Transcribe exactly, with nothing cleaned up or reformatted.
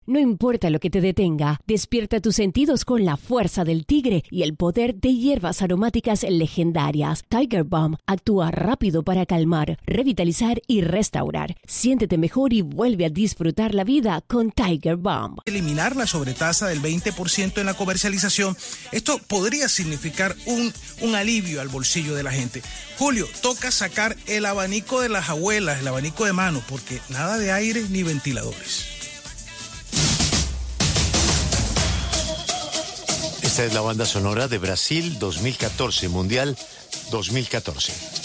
No importa lo que te detenga, despierta tus sentidos con la fuerza del tigre y el poder de hierbas aromáticas legendarias. Tiger Balm actúa rápido para calmar, revitalizar y restaurar. Siéntete mejor y vuelve a disfrutar la vida con Tiger Balm. Eliminar la sobretasa del veinte por ciento en la comercialización. Esto podría significar un, un alivio al bolsillo de la gente. Julio, toca sacar el abanico de las abuelas, el abanico de mano, porque nada de aire ni ventiladores. Esta es la banda sonora de Brasil dos mil catorce, Mundial dos mil catorce.